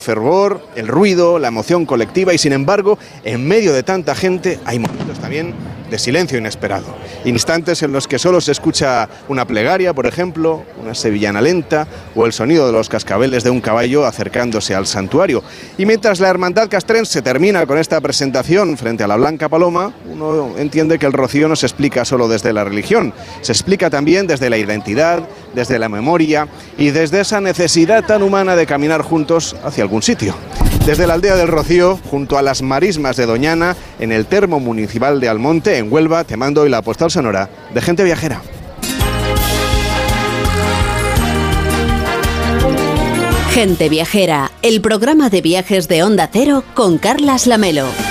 fervor, el ruido, la emoción colectiva y sin embargo, en medio de tanta gente hay momentos también de silencio inesperado. Instantes en los que solo se escucha una plegaria, por ejemplo, una sevillana lenta o el sonido de los cascabeles de un caballo acercándose al santuario. Y mientras la hermandad castrense termina con esta presentación frente a la Blanca Paloma, uno entiende que el rocío no se explica solo desde la religión, se explica también desde la identidad, desde la memoria y desde esa necesidad tan humana de caminar juntos hacia algún sitio. Desde la aldea del Rocío, junto a las marismas de Doñana, en el termo municipal de Almonte, en Huelva, te mando hoy la postal sonora de Gente Viajera. Gente Viajera, el programa de viajes de Onda Cero con Carlas Lamelo.